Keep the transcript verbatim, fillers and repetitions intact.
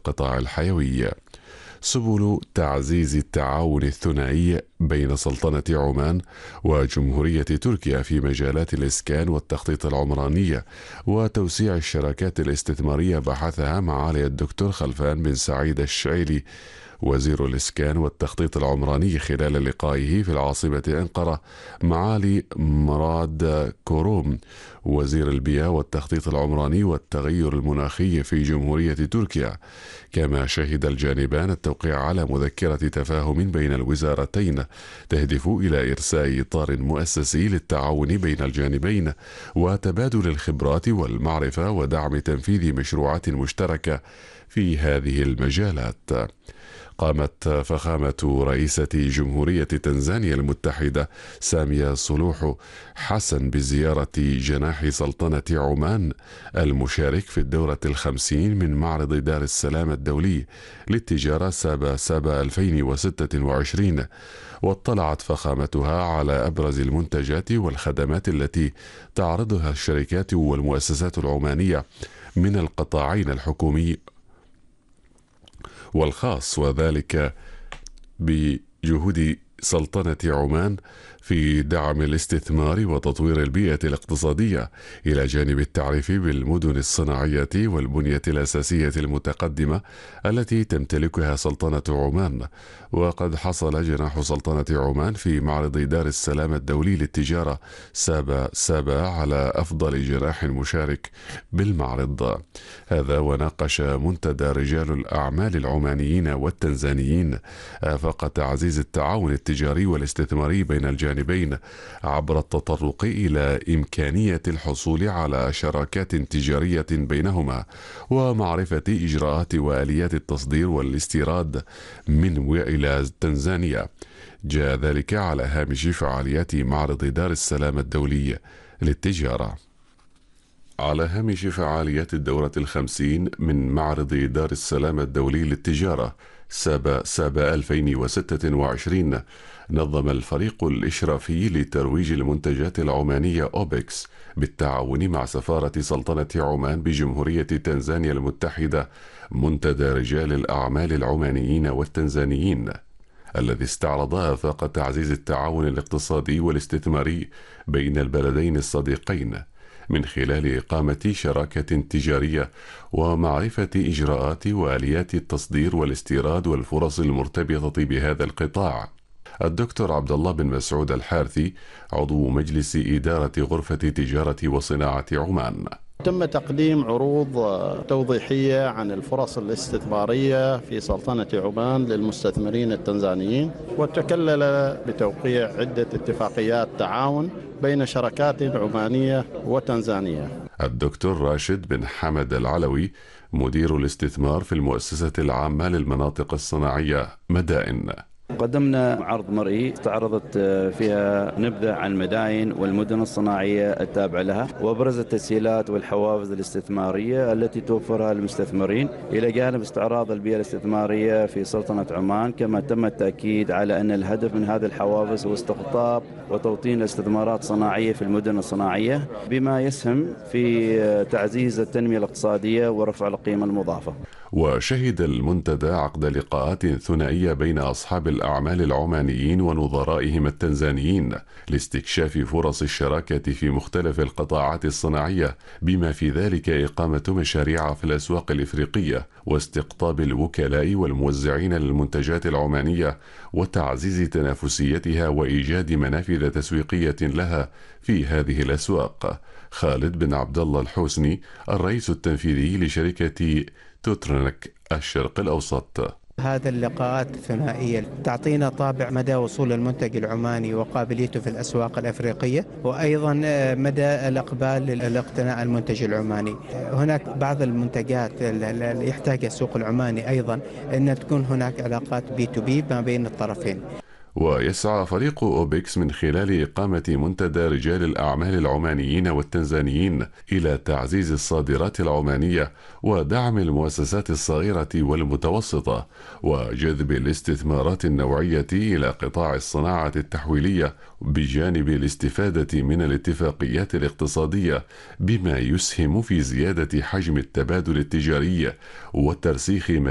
والقطاع الحيوي. سبل تعزيز التعاون الثنائي بين سلطنة عمان وجمهورية تركيا في مجالات الإسكان والتخطيط العمراني وتوسيع الشراكات الاستثمارية بحثها معالي الدكتور خلفان بن سعيد الشعيلي وزير الإسكان والتخطيط العمراني خلال لقائه في العاصمة أنقرة معالي مراد كوروم وزير البيئة والتخطيط العمراني والتغير المناخي في جمهورية تركيا. كما شهد الجانبان التوقيع على مذكرة تفاهم بين الوزارتين تهدف إلى إرساء إطار مؤسسي للتعاون بين الجانبين وتبادل الخبرات والمعرفة ودعم تنفيذ مشروعات مشتركة في هذه المجالات. قامت فخامة رئيسة جمهورية تنزانيا المتحدة سامية صلوح حسن بزيارة جناح سلطنة عمان المشارك في الدورة الخمسين من معرض دار السلام الدولي للتجارة سابا سابا ألفين وستة وعشرين، واطلعت فخامتها على أبرز المنتجات والخدمات التي تعرضها الشركات والمؤسسات العمانية من القطاعين الحكومي والخاص، وذلك بجهود سلطنة عمان في دعم الاستثمار وتطوير البيئة الاقتصادية إلى جانب التعريف بالمدن الصناعية والبنية الأساسية المتقدمة التي تمتلكها سلطنة عمان. وقد حصل جناح سلطنة عمان في معرض دار السلام الدولي للتجارة سابا سابا على أفضل جناح مشارك بالمعرض هذا، وناقش منتدى رجال الأعمال العمانيين والتنزانيين آفاق تعزيز التعاون التجاري والاستثماري بين الجانبين عبر التطرق إلى إمكانية الحصول على شراكات تجارية بينهما ومعرفة إجراءات وآليات التصدير والاستيراد من وإلى تنزانيا. جاء ذلك على هامش فعاليات معرض دار السلام الدولي للتجارة. على هامش فعاليات الدورة الخمسين من معرض دار السلام الدولي للتجارة سابا سابا ألفين وستة وعشرين، نظم الفريق الإشرافي لترويج المنتجات العمانية أوبكس بالتعاون مع سفارة سلطنة عمان بجمهورية تنزانيا المتحدة منتدى رجال الأعمال العمانيين والتنزانيين، الذي استعرض آفاق تعزيز التعاون الاقتصادي والاستثماري بين البلدين الصديقين من خلال إقامة شراكة تجارية ومعرفة إجراءات وآليات التصدير والاستيراد والفرص المرتبطة بهذا القطاع. الدكتور عبد الله بن مسعود الحارثي عضو مجلس إدارة غرفة تجارة وصناعة عمان: تم تقديم عروض توضيحية عن الفرص الاستثمارية في سلطنة عمان للمستثمرين التنزانيين، وتكلل بتوقيع عدة اتفاقيات تعاون بين شركات عمانية وتنزانية. الدكتور راشد بن حمد العلوي مدير الاستثمار في المؤسسة العامة للمناطق الصناعية مدائن: قدمنا عرض مرئي استعرضت فيها نبذة عن المداين والمدن الصناعية التابعة لها وأبرز التسهيلات والحوافز الاستثمارية التي توفرها المستثمرين، إلى جانب استعراض البيئة الاستثمارية في سلطنة عمان. كما تم التأكيد على أن الهدف من هذه الحوافز هو استقطاب وتوطين الاستثمارات الصناعية في المدن الصناعية بما يسهم في تعزيز التنمية الاقتصادية ورفع القيمة المضافة. وشهد المنتدى عقد لقاءات ثنائية بين أصحاب الأعمال العمانيين ونظرائهم التنزانيين لاستكشاف فرص الشراكة في مختلف القطاعات الصناعية، بما في ذلك إقامة مشاريع في الأسواق الإفريقية واستقطاب الوكلاء والموزعين للمنتجات العمانية وتعزيز تنافسيتها وإيجاد منافذ تسويقية لها في هذه الأسواق. خالد بن عبد الله الحوسني الرئيس التنفيذي لشركة توترنك الشرق الأوسط: هذا اللقاءات الثنائية تعطينا طابع مدى وصول المنتج العماني وقابليته في الأسواق الأفريقية، وأيضا مدى الإقبال للاقتناء المنتج العماني. هناك بعض المنتجات اللي يحتاجها السوق العماني أيضا أن تكون هناك علاقات بي تو بي ما بين الطرفين. ويسعى فريق أوبكس من خلال إقامة منتدى رجال الأعمال العمانيين والتنزانيين إلى تعزيز الصادرات العمانية ودعم المؤسسات الصغيرة والمتوسطة وجذب الاستثمارات النوعية إلى قطاع الصناعة التحويلية، بجانب الاستفادة من الاتفاقيات الاقتصادية بما يسهم في زيادة حجم التبادل التجاري وترسيخ